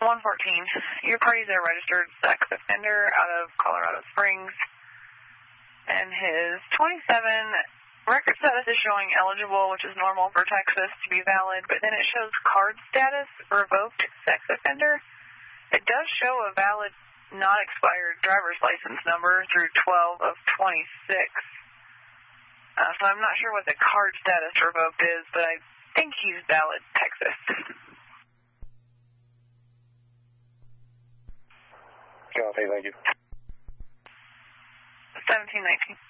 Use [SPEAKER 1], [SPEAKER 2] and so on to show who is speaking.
[SPEAKER 1] Your party's a registered sex offender out of Colorado Springs, and his 27 record status is showing eligible, which is normal for Texas to be valid, but then it shows card status, revoked sex offender. It does show a valid, not expired driver's license number through 12 of 26. So I'm not sure what the card status revoked is, but I think he's valid Texas.
[SPEAKER 2] Copy, thank you.
[SPEAKER 1] 1719.